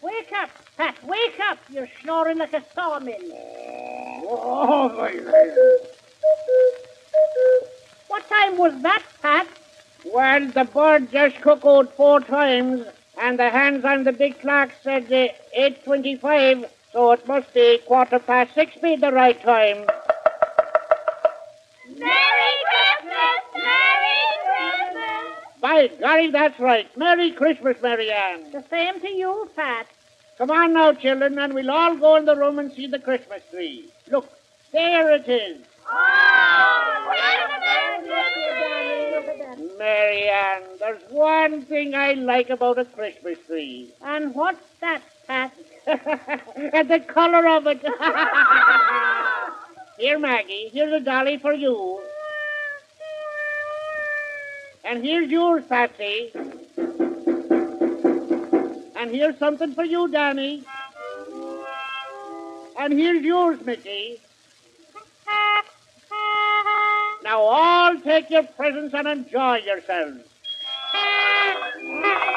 Wake up, Pat, wake up. You're snoring like a sawmill. Oh, my God. What time was that, Pat? Well, the bird just cuckooed 4 times, and the hands on the big clock said 8:25, so it must be 6:15 be the right time. Merry Christmas! Merry Christmas! By golly, that's right. Merry Christmas, Mary Ann. The same to you, Pat. Come on now, children, and we'll all go in the room and see the Christmas tree. Look, there it is. Oh, Christmas! Mary Ann, there's one thing I like about a Christmas tree. And what's that, Pat? And the color of it. Here, Maggie, here's a dolly for you. And here's yours, Patsy. And here's something for you, Danny. And here's yours, Mickey. Now all take your presents and enjoy yourselves.